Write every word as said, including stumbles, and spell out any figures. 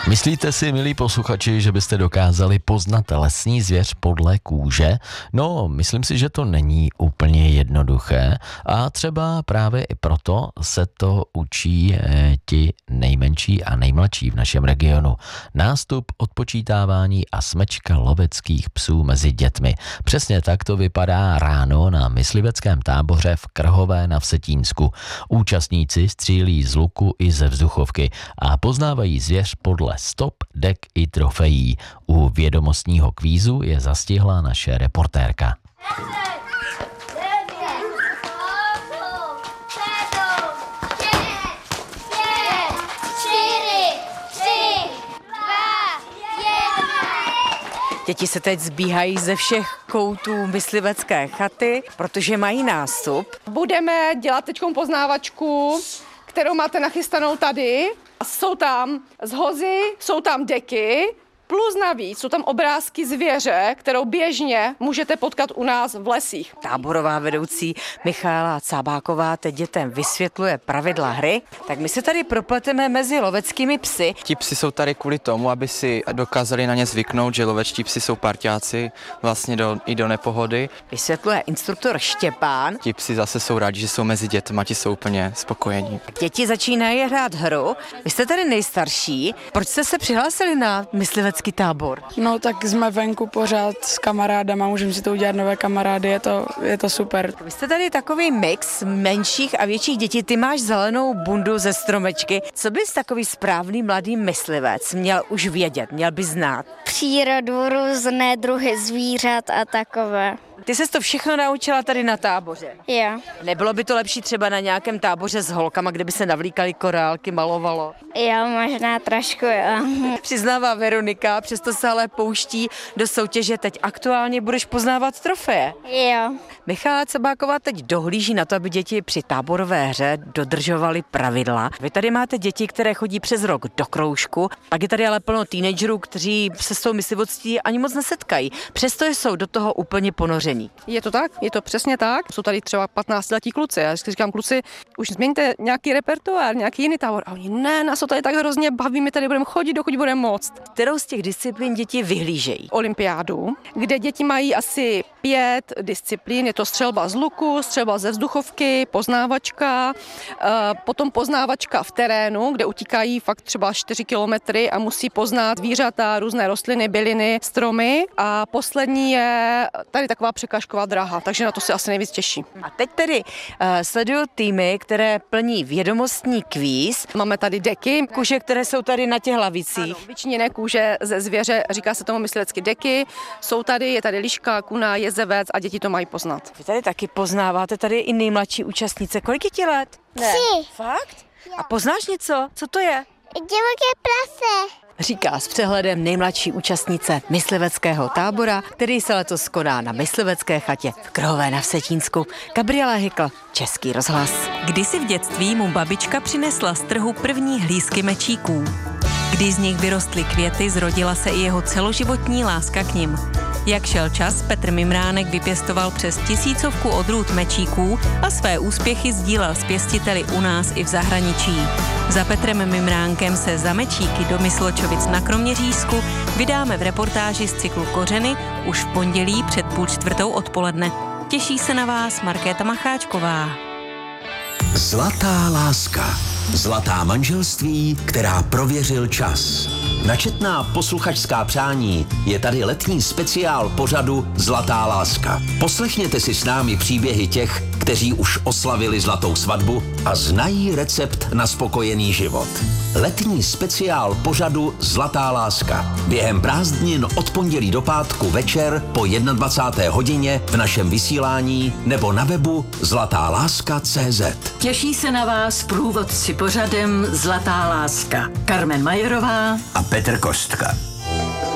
Myslíte si, milí posluchači, že byste dokázali poznat lesní zvěř podle kůže? No, myslím si, že to není úplně jednoduché a třeba právě i proto se to učí eh, ti nejmenší a nejmladší v našem regionu. Nástup, odpočítávání a smečka loveckých psů mezi dětmi. Přesně tak to vypadá ráno na mysliveckém táboře v Krhové na Vsetínsku. Účastníci střílí z luku i ze vzduchovky a poznávají zvěř podle stop, dek i trofejí. U vědomostního kvízu je zastihla naše reportérka. Děti se teď zbíhají ze všech koutů myslivecké chaty, protože mají nástup. Budeme dělat teď poznávačku, kterou máte nachystanou tady. Jsou tam zhozy, jsou tam deky, plus navíc jsou tam obrázky zvěře, kterou běžně můžete potkat u nás v lesích. Táborová vedoucí Michaela Cábáková teď dětem vysvětluje pravidla hry, tak my se tady propleteme mezi loveckými psy. Ti psi jsou tady kvůli tomu, aby si dokázali na ně zvyknout, že lovečtí psi jsou parťáci vlastně do, i do nepohody. Vysvětluje instruktor Štěpán. Ti psi zase jsou rádi, že jsou mezi dětma, ti jsou úplně spokojení. Děti začínají hrát hru. Vy jste tady nejstarší. Proč jste se přihlásili na myslivecký tábor? No tak jsme venku pořád s kamarádama, můžeme si to udělat nové kamarády, je to, je to super. Vy jste tady takový mix menších a větších dětí, ty máš zelenou bundu ze stromečky. Co bys takový správný mladý myslivec měl už vědět, měl by znát? Přírodu, různé druhy zvířat a takové. Ty ses to všechno naučila tady na táboře. Jo. Nebylo by to lepší třeba na nějakém táboře s holkama, kde by se navlíkaly korálky, malovalo? Jo, možná trošku, jo. Přiznává Veronika, přesto se ale pouští do soutěže. Teď aktuálně budeš poznávat trofeje. Jo. Michala Cábáková teď dohlíží na to, aby děti při táborové hře dodržovaly pravidla. Vy tady máte děti, které chodí přes rok do kroužku, pak je tady ale plno teenagerů, kteří se s tou myslivostí ani moc nesetkají. Přesto jsou do toho úplně ponoření. Je to tak, je to přesně tak. Jsou tady třeba patnáctiletí kluci. Já říkám, kluci, už změňte nějaký repertoár, nějaký jiný tábor. A oni, ne, nás to tady tak hrozně baví, my tady budeme chodit, dokud budeme moct. Kterou z těch disciplín děti vyhlížejí? Olympiádu, kde děti mají asi pět disciplín. Je to střelba z luku, střelba ze vzduchovky, poznávačka, potom poznávačka v terénu, kde utíkají fakt třeba čtyři kilometry a musí poznat zvířata, různé rostliny, byliny, stromy. A poslední je tady taková překážková dráha, takže na to se asi nejvíc těší. A teď tedy uh, sleduju týmy, které plní vědomostní kvíz. Máme tady deky. Kuže, které jsou tady na těch lavicích. Ano, vyčiněné kůže ze zvěře, říká se tomu myslivecky deky. Jsou tady, je tady liška, kuna, jezevec a děti to mají poznat. Vy tady taky poznáváte, tady je i nejmladší účastnice. Kolik je ti let? Ne. Tři. Fakt? A poznáš něco? Co to je? Divoké prase. Říká s přehledem nejmladší účastnice mysliveckého tábora, který se letos koná na myslivecké chatě v Krhové na Vsetínsku. Gabriela Hykl, Český rozhlas. Kdysi v dětství mu babička přinesla z trhu první hlízky mečíků. Když z nich vyrostly květy, zrodila se i jeho celoživotní láska k nim. Jak šel čas, Petr Mimránek vypěstoval přes tisícovku odrůd mečíků a své úspěchy sdílel s pěstiteli u nás i v zahraničí. Za Petrem Mimránkem se za mečíky do Mysločovic na Kroměřížsku vydáme v reportáži z cyklu Kořeny už v pondělí před půl čtvrtou odpoledne. Těší se na vás Markéta Macháčková. Zlatá láska. Zlatá manželství, která prověřil čas. Načetná posluchačská přání je tady letní speciál pořadu Zlatá láska. Poslechněte si s námi příběhy těch, kteří už oslavili zlatou svatbu a znají recept na spokojený život. Letní speciál pořadu Zlatá láska. Během prázdnin od pondělí do pátku večer po dvacáté první hodině v našem vysílání nebo na webu zlatá láska tečka cé zet. Těší se na vás průvodci pořadem Zlatá láska. Carmen Majerová a Petr Kostka.